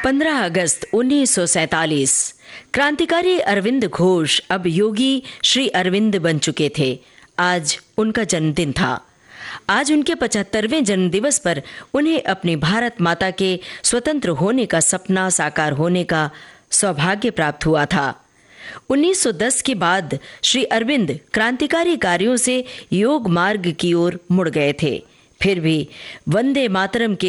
15 अगस्त 1947 क्रांतिकारी अरविंद घोष अब योगी श्री अरविंद बन चुके थे। आज उनका जन्मदिन था। आज उनके 75वें जन्मदिवस पर उन्हें अपनी भारत माता के स्वतंत्र होने का सपना साकार होने का सौभाग्य प्राप्त हुआ था। 1910 के बाद श्री अरविंद क्रांतिकारी कार्यों से योग मार्ग की ओर मुड़ गए थे। फिर भी वंदे मातरम के